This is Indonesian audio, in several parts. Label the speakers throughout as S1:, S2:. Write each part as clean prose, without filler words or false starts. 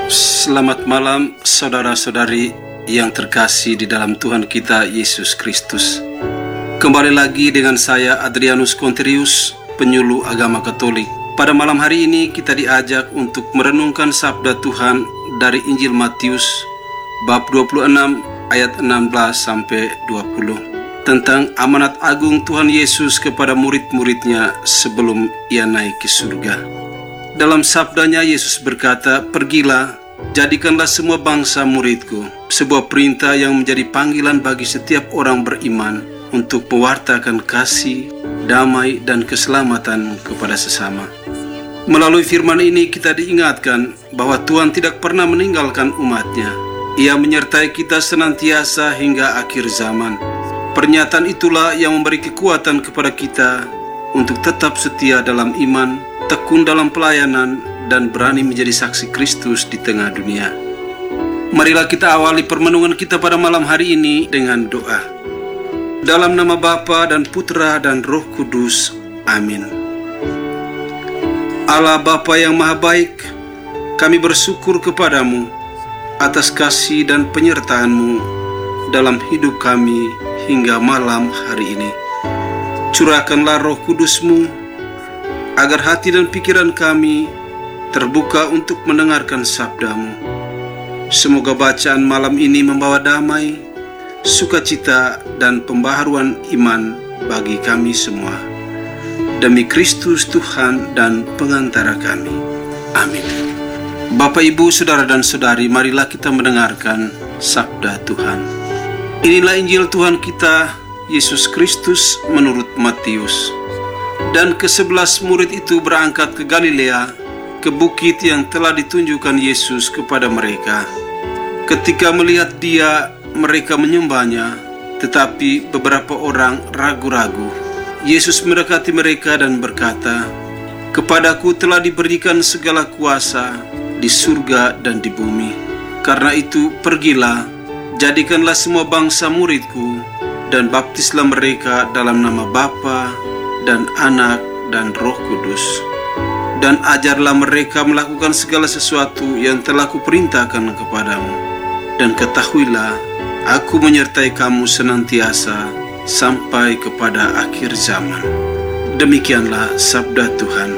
S1: Selamat malam saudara-saudari yang terkasih di dalam Tuhan kita Yesus Kristus. Kembali lagi dengan saya Adrianus Konterius, penyuluh agama Katolik. Pada malam hari ini kita diajak untuk merenungkan sabda Tuhan dari Injil Matius bab 26 ayat 16 sampai 20 tentang amanat agung Tuhan Yesus kepada murid-muridnya sebelum ia naik ke surga. Dalam sabdanya Yesus berkata, "Pergilah, jadikanlah semua bangsa muridku." Sebuah perintah yang menjadi panggilan bagi setiap orang beriman untuk mewartakan kasih, damai, dan keselamatan kepada sesama. Melalui firman ini kita diingatkan bahwa Tuhan tidak pernah meninggalkan umatnya. Ia menyertai kita senantiasa hingga akhir zaman. Pernyataan itulah yang memberi kekuatan kepada kita untuk tetap setia dalam iman, tekun dalam pelayanan, dan berani menjadi saksi Kristus di tengah dunia. Marilah kita awali permenungan kita pada malam hari ini dengan doa. Dalam nama Bapa dan Putra dan Roh Kudus. Amin. Allah Bapa yang Maha Baik, kami bersyukur kepadamu atas kasih dan penyertaan-Mu dalam hidup kami hingga malam hari ini. Curahkanlah Roh Kudus-Mu agar hati dan pikiran kami terbuka untuk mendengarkan sabda-Mu. Semoga bacaan malam ini membawa damai, sukacita, dan pembaharuan iman bagi kami semua. Demi Kristus Tuhan dan pengantara kami. Amin. Bapak, Ibu, Saudara, dan Saudari, marilah kita mendengarkan sabda Tuhan. Inilah Injil Tuhan kita, Yesus Kristus menurut Matius. Dan ke-11 murid itu berangkat ke Galilea, ke bukit yang telah ditunjukkan Yesus kepada mereka. Ketika melihat Dia, mereka menyembahnya, tetapi beberapa orang ragu-ragu. Yesus mendekati mereka dan berkata, "Kepadaku telah diberikan segala kuasa di surga dan di bumi. Karena itu pergilah, jadikanlah semua bangsa muridku, dan baptislah mereka dalam nama Bapa dan Anak dan Roh Kudus. Dan ajarlah mereka melakukan segala sesuatu yang telah kuperintahkan kepadamu. Dan ketahuilah, aku menyertai kamu senantiasa sampai kepada akhir zaman." Demikianlah sabda Tuhan.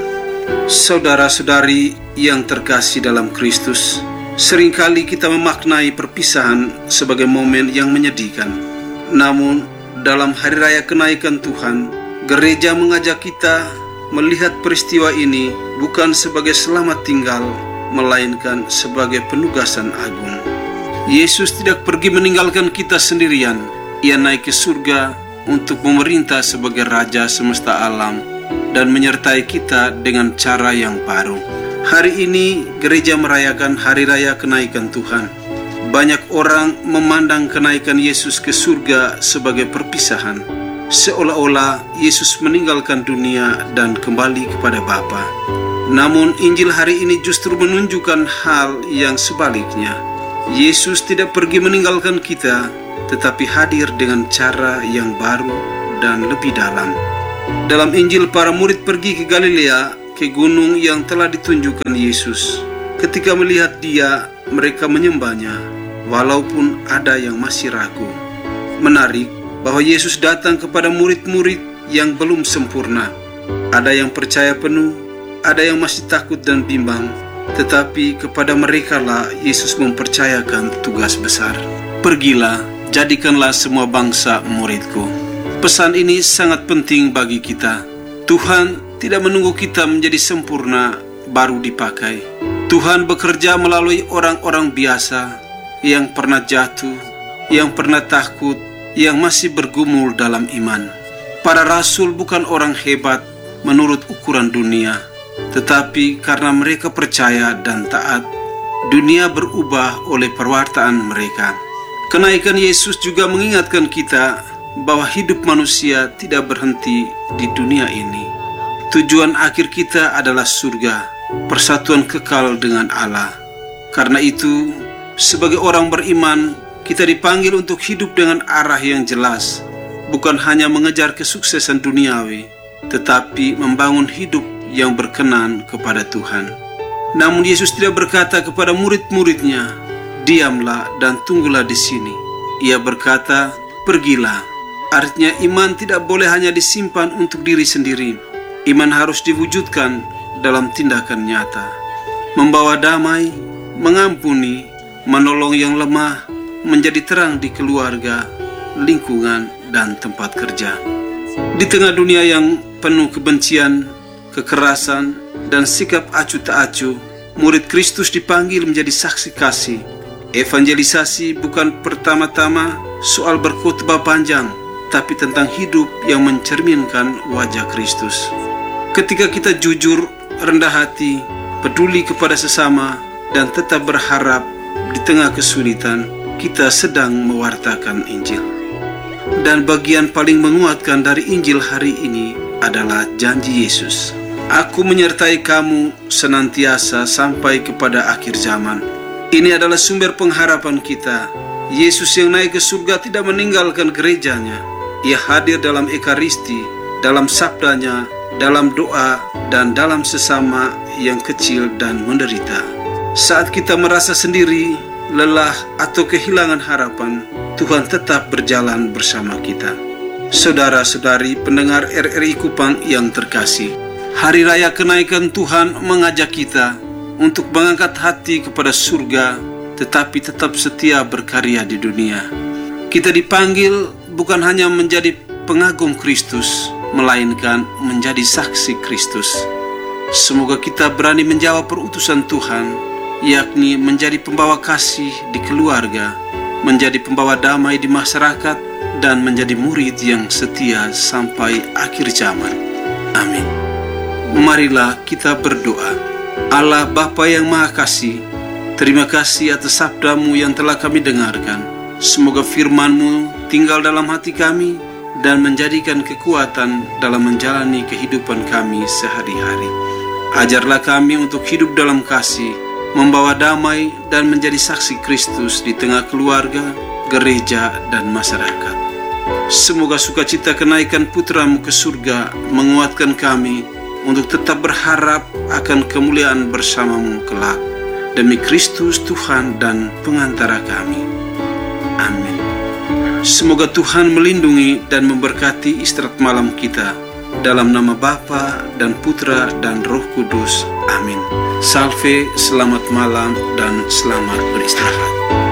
S1: Saudara-saudari yang terkasih dalam Kristus, seringkali kita memaknai perpisahan sebagai momen yang menyedihkan. Namun, dalam hari raya kenaikan Tuhan, gereja mengajak kita melihat peristiwa ini bukan sebagai selamat tinggal, melainkan sebagai penugasan agung. Yesus tidak pergi meninggalkan kita sendirian. Ia naik ke surga untuk memerintah sebagai Raja semesta alam dan menyertai kita dengan cara yang baru. Hari ini gereja merayakan hari raya kenaikan Tuhan. Banyak orang memandang kenaikan Yesus ke surga sebagai perpisahan, seolah-olah Yesus meninggalkan dunia dan kembali kepada Bapa. Namun Injil hari ini justru menunjukkan hal yang sebaliknya. Yesus tidak pergi meninggalkan kita, tetapi hadir dengan cara yang baru dan lebih dalam. Dalam Injil, para murid pergi ke Galilea, ke gunung yang telah ditunjukkan Yesus. Ketika melihat Dia, mereka menyembahnya, walaupun ada yang masih ragu. Menarik bahwa Yesus datang kepada murid-murid yang belum sempurna. Ada yang percaya penuh, ada yang masih takut dan bimbang, tetapi kepada merekalah Yesus mempercayakan tugas besar. "Pergilah, jadikanlah semua bangsa muridku." Pesan ini sangat penting bagi kita. Tuhan tidak menunggu kita menjadi sempurna baru dipakai. Tuhan bekerja melalui orang-orang biasa yang pernah jatuh, yang pernah takut, yang masih bergumul dalam iman. Para rasul bukan orang hebat menurut ukuran dunia, tetapi karena mereka percaya dan taat, dunia berubah oleh perwartaan mereka. Kenaikan Yesus juga mengingatkan kita bahwa hidup manusia tidak berhenti di dunia ini. Tujuan akhir kita adalah surga, persatuan kekal dengan Allah. Karena itu, sebagai orang beriman, kita dipanggil untuk hidup dengan arah yang jelas, bukan hanya mengejar kesuksesan duniawi, tetapi membangun hidup yang berkenan kepada Tuhan. Namun Yesus tidak berkata kepada murid-muridnya, "Diamlah dan tunggulah di sini." Ia berkata, "Pergilah." Artinya iman tidak boleh hanya disimpan untuk diri sendiri. Iman harus diwujudkan dalam tindakan nyata. Membawa damai, mengampuni, menolong yang lemah, menjadi terang di keluarga, lingkungan, dan tempat kerja. Di tengah dunia yang penuh kebencian, kekerasan, dan sikap acuh tak acuh, murid Kristus dipanggil menjadi saksi kasih. Evangelisasi bukan pertama-tama soal berkhotbah panjang, tapi tentang hidup yang mencerminkan wajah Kristus. Ketika kita jujur, rendah hati, peduli kepada sesama, dan tetap berharap di tengah kesulitan, kita sedang mewartakan Injil. Dan bagian paling menguatkan dari Injil hari ini adalah janji Yesus. "Aku menyertai kamu senantiasa sampai kepada akhir zaman." Ini adalah sumber pengharapan kita. Yesus yang naik ke surga tidak meninggalkan gerejanya. Ia hadir dalam ekaristi, dalam sabdanya, dalam doa, dan dalam sesama yang kecil dan menderita. Saat kita merasa sendiri, lelah, atau kehilangan harapan, Tuhan tetap berjalan bersama kita. Saudara-saudari pendengar RRI Kupang yang terkasih, Hari Raya Kenaikan Tuhan mengajak kita untuk mengangkat hati kepada surga, tetapi tetap setia berkarya di dunia. Kita dipanggil bukan hanya menjadi pengagum Kristus, melainkan menjadi saksi Kristus. Semoga kita berani menjawab perutusan Tuhan, yakni menjadi pembawa kasih di keluarga, menjadi pembawa damai di masyarakat, dan menjadi murid yang setia sampai akhir zaman. Amin. Marilah kita berdoa. Allah Bapa yang Maha Kasih, terima kasih atas sabda-Mu yang telah kami dengarkan. Semoga firman-Mu tinggal dalam hati kami dan menjadikan kekuatan dalam menjalani kehidupan kami sehari-hari. Ajarlah kami untuk hidup dalam kasih, membawa damai, dan menjadi saksi Kristus di tengah keluarga, gereja, dan masyarakat. Semoga sukacita kenaikan Putra-Mu ke surga menguatkan kami untuk tetap berharap akan kemuliaan bersama-Mu kelak. Demi Kristus Tuhan dan pengantara kami. Amin. Semoga Tuhan melindungi dan memberkati istirahat malam kita. Dalam nama Bapa dan Putra dan Roh Kudus. Amin. Salve, selamat malam, dan selamat beristirahat.